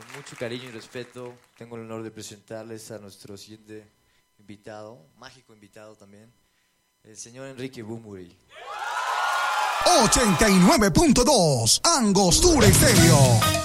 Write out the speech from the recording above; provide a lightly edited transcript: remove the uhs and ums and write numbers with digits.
Con mucho cariño y respeto, tengo el honor de presentarles a nuestro siguiente invitado, mágico invitado también, el señor Enrique Bunbury. 89.2 Angostura Estéreo.